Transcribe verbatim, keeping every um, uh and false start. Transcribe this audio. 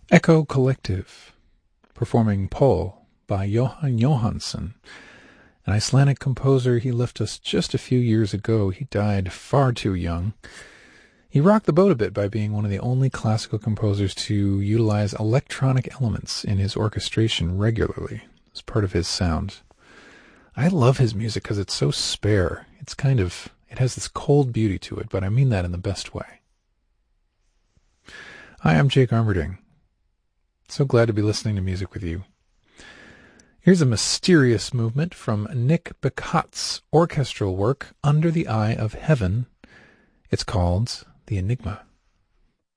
Echo Collective, performing Pole by Johan Johansson, an Icelandic composer. He left us just a few years ago. He died far too young. He rocked the boat a bit by being one of the only classical composers to utilize electronic elements in his orchestration regularly as part of his sound. I love his music because it's so spare. It's kind of, it has this cold beauty to it, but I mean that in the best way. Hi, I'm Jake Armerding. So glad to be listening to music with you. Here's a mysterious movement from Nick Bacot's orchestral work, Under the Eye of Heaven. It's called The Enigma.